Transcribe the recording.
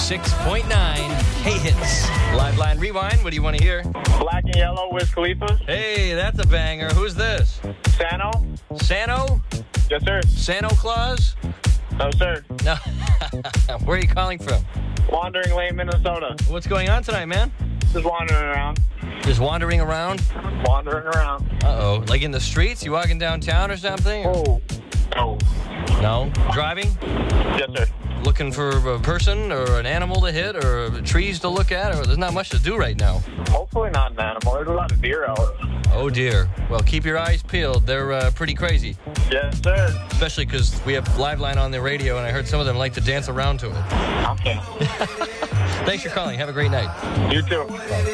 106.9 K-Hits. Live Line Rewind, what do you want to hear? Black and Yellow with Khalifa. Hey, that's a banger. Who's this? Sano. Sano? Yes, sir. Santa Claus? No, sir. No. Where are you calling from? Wandering Lane, Minnesota. What's going on tonight, man? Just wandering around. Just wandering around? Wandering around. Uh-oh. Like in the streets? You walking downtown or something? Oh. No. No? Driving? Yes, sir. Looking for a person or an animal to hit or trees to look at? Or there's not much to do right now. Hopefully not an animal. There's a lot of deer out. Oh, dear. Well, keep your eyes peeled. They're pretty crazy. Yes, sir. Especially because we have Live Line on the radio, and I heard some of them like to dance around to it. Okay. Thanks for calling. Have a great night. You too. Bye.